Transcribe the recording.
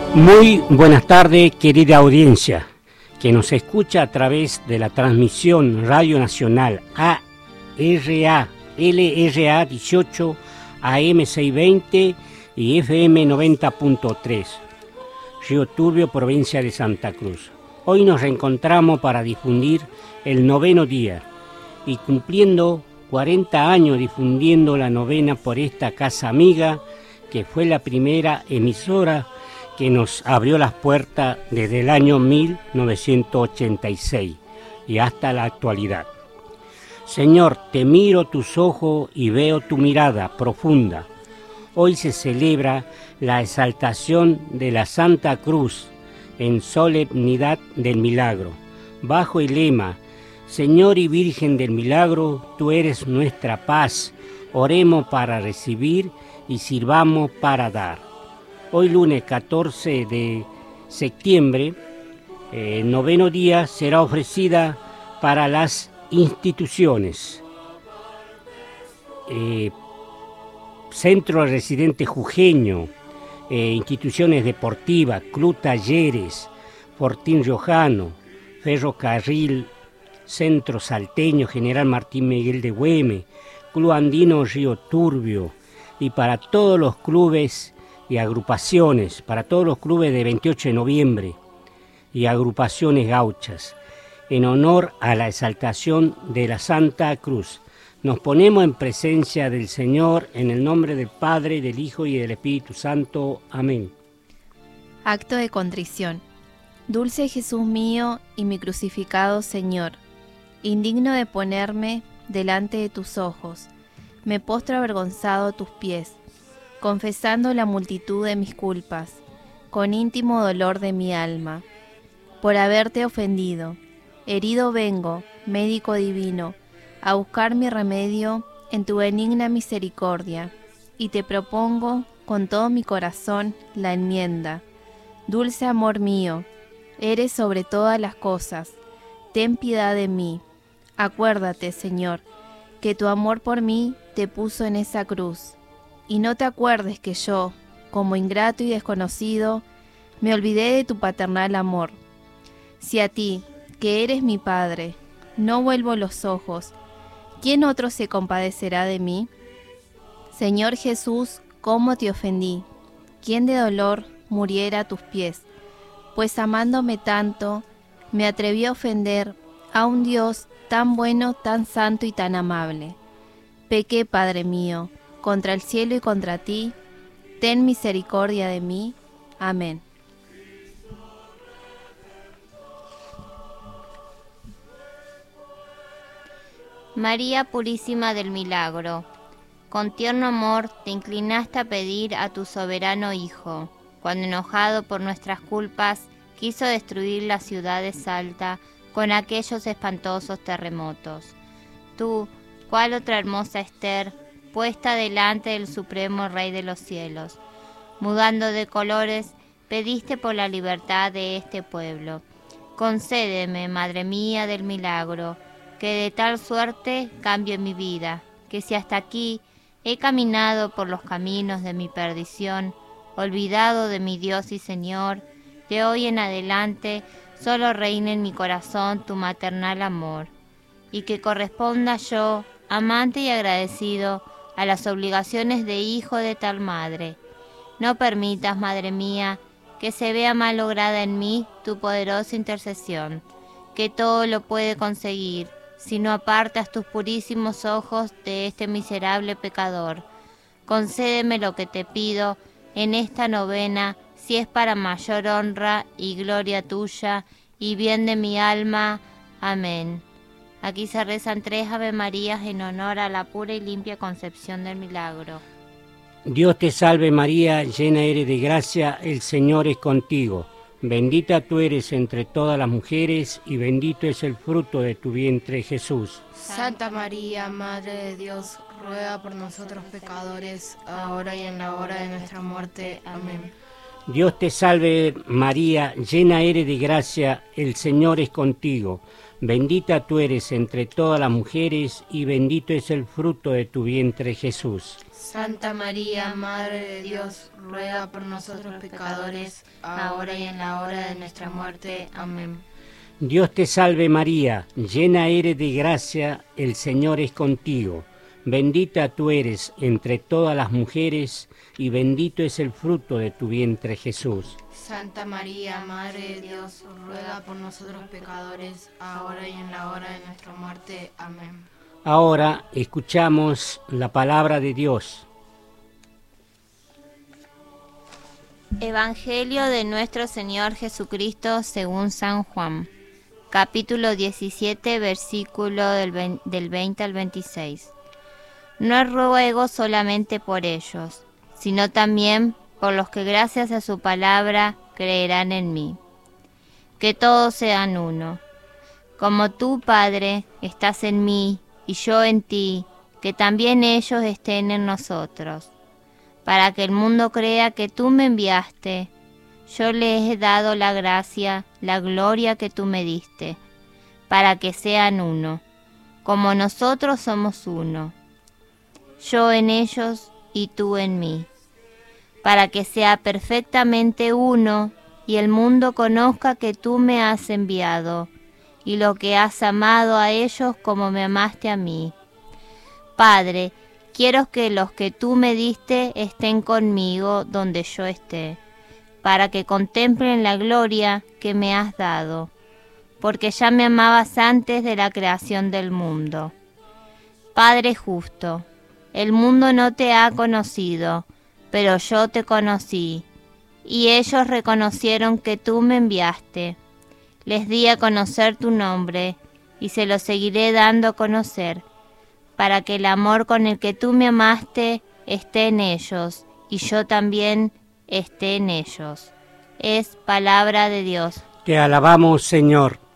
Muy buenas tardes, querida audiencia, que nos escucha a través de la transmisión Radio Nacional LRA 18, AM 620 y FM 90.3, Río Turbio, provincia de Santa Cruz. Hoy nos reencontramos para difundir el noveno día y cumpliendo 40 años difundiendo la novena por esta casa amiga, que fue la primera emisora que nos abrió las puertas desde el año 1986 y hasta la actualidad. Señor, te miro tus ojos y veo tu mirada profunda. Hoy se celebra la exaltación de la Santa Cruz en solemnidad del milagro, bajo el lema: Señor y Virgen del Milagro, tú eres nuestra paz. Oremos para recibir y sirvamos para dar. Hoy lunes 14 de septiembre, noveno día, será ofrecida para las instituciones. Centro Residente Jujeño, instituciones deportivas, Club Talleres, Fortín Riojano, Ferrocarril Centro Salteño, General Martín Miguel de Güemes, Club Andino Río Turbio, y para todos los clubes y agrupaciones, para todos los clubes de 28 de noviembre y agrupaciones gauchas, en honor a la exaltación de la Santa Cruz. Nos ponemos en presencia del Señor, en el nombre del Padre, del Hijo y del Espíritu Santo. Amén. Acto de contrición. Dulce Jesús mío y mi crucificado Señor, indigno de ponerme delante de tus ojos, me postro avergonzado a tus pies, confesando la multitud de mis culpas, con íntimo dolor de mi alma, por haberte ofendido. Herido vengo, médico divino, a buscar mi remedio en tu benigna misericordia, y te propongo con todo mi corazón la enmienda. Dulce amor mío, eres sobre todas las cosas, ten piedad de mí. Acuérdate, Señor, que tu amor por mí te puso en esa cruz, y no te acuerdes que yo, como ingrato y desconocido, me olvidé de tu paternal amor. Si a ti, que eres mi Padre, no vuelvo los ojos, ¿quién otro se compadecerá de mí? Señor Jesús, ¿cómo te ofendí? ¿Quién de dolor muriera a tus pies? Pues amándome tanto, me atreví a ofender a un Dios tan bueno, tan santo y tan amable. Pequé, Padre mío, contra el cielo y contra ti, ten misericordia de mí. Amén. María Purísima del Milagro, con tierno amor te inclinaste a pedir a tu soberano Hijo, cuando enojado por nuestras culpas quiso destruir la ciudad de Salta con aquellos espantosos terremotos. Tú, cual otra hermosa Ester, puesta delante del Supremo Rey de los cielos, mudando de colores, pediste por la libertad de este pueblo. Concédeme, Madre mía del milagro, que de tal suerte cambie mi vida, que si hasta aquí he caminado por los caminos de mi perdición, olvidado de mi Dios y Señor, de hoy en adelante solo reine en mi corazón tu maternal amor, y que corresponda yo, amante y agradecido, a las obligaciones de hijo de tal madre. No permitas, Madre mía, que se vea malograda en mí tu poderosa intercesión, que todo lo puede conseguir, si no apartas tus purísimos ojos de este miserable pecador. Concédeme lo que te pido en esta novena, si es para mayor honra y gloria tuya y bien de mi alma. Amén. Aquí se rezan 3 Ave Marías en honor a la pura y limpia concepción del milagro. Dios te salve María, llena eres de gracia, el Señor es contigo. Bendita tú eres entre todas las mujeres y bendito es el fruto de tu vientre, Jesús. Santa María, Madre de Dios, ruega por nosotros pecadores, ahora y en la hora de nuestra muerte. Amén. Dios te salve María, llena eres de gracia, el Señor es contigo. Bendita tú eres entre todas las mujeres y bendito es el fruto de tu vientre Jesús. Santa María, Madre de Dios, ruega por nosotros pecadores, ahora y en la hora de nuestra muerte. Amén. Dios te salve María, llena eres de gracia, el Señor es contigo. Bendita tú eres entre todas las mujeres y bendito es el fruto de tu vientre Jesús. Santa María, Madre de Dios, ruega por nosotros pecadores, ahora y en la hora de nuestra muerte. Amén. Ahora escuchamos la palabra de Dios. Evangelio de nuestro Señor Jesucristo según San Juan, capítulo 17, versículo del 20 al 26. No ruego solamente por ellos, sino también por los que gracias a su palabra creerán en mí. Que todos sean uno. Como tú, Padre, estás en mí y yo en ti, que también ellos estén en nosotros, para que el mundo crea que tú me enviaste. Yo les he dado la gracia, la gloria que tú me diste, para que sean uno, como nosotros somos uno. Yo en ellos y tú en mí, para que sea perfectamente uno y el mundo conozca que tú me has enviado y lo que has amado a ellos como me amaste a mí. Padre, quiero que los que tú me diste estén conmigo donde yo esté, para que contemplen la gloria que me has dado, porque ya me amabas antes de la creación del mundo. Padre justo, el mundo no te ha conocido, pero yo te conocí, y ellos reconocieron que tú me enviaste. Les di a conocer tu nombre, y se lo seguiré dando a conocer, para que el amor con el que tú me amaste esté en ellos, y yo también esté en ellos. Es palabra de Dios. Te alabamos, Señor.